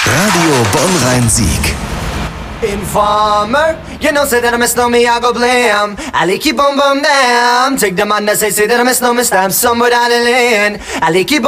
Radio Bonn-Rhein-Sieg. Informer, you know, say that I miss no me, I go blam. I keep on bum damn. Take the man that say that I miss no me, stab somewhere down the lane. I keep